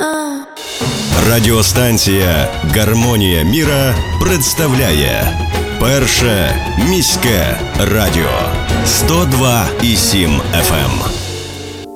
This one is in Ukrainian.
Радіостанція «Гармонія міра» представляє Перше міське радіо 102,7 FM.